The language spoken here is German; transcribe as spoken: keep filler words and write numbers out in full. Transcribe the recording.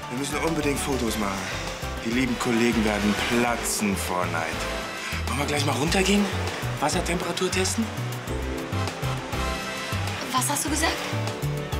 Wir müssen unbedingt Fotos machen. Die lieben Kollegen werden platzen vor Neid. Wollen wir gleich mal runtergehen? Wassertemperatur testen? Was hast du gesagt?